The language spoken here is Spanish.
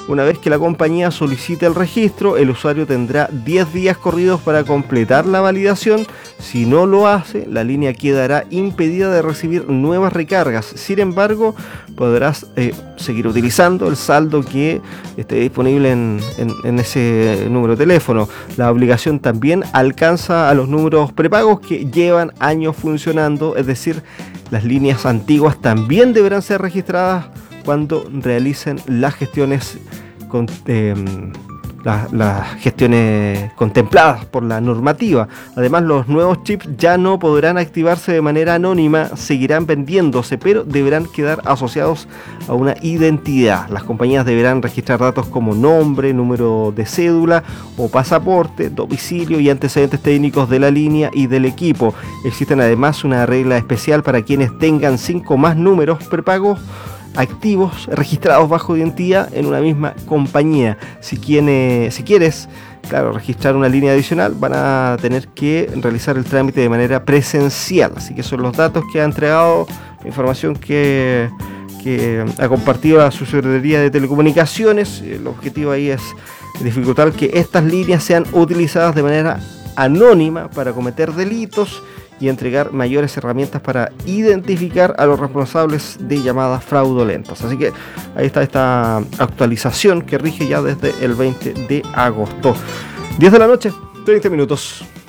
Una vez que la compañía solicite el registro, el usuario tendrá 10 días corridos para completar la validación. Si no lo hace, la línea quedará impedida de recibir nuevas recargas. Sin embargo, podrás seguir utilizando el saldo que esté disponible en ese número de teléfono. La obligación también alcanza a los números prepagos que llevan años funcionando, es decir, las líneas antiguas también deberán ser registradas cuando realicen las gestiones las gestiones contempladas por la normativa. Además, los nuevos chips ya no podrán activarse de manera anónima, seguirán vendiéndose, pero deberán quedar asociados a una identidad. Las compañías deberán registrar datos como nombre, número de cédula o pasaporte, domicilio y antecedentes técnicos de la línea y del equipo. Existen además una regla especial para quienes tengan 5 más números prepagos activos registrados bajo identidad en una misma compañía. Si quieres, claro, registrar una línea adicional, van a tener que realizar el trámite de manera presencial. Así que son los datos que ha entregado, la información que ha compartido la Subsecretaría de Telecomunicaciones. El objetivo ahí es dificultar que estas líneas sean utilizadas de manera anónima para cometer delitos y entregar mayores herramientas para identificar a los responsables de llamadas fraudulentas. Así que ahí está esta actualización que rige ya desde el 20 de agosto. 10 de la noche, 30 minutos.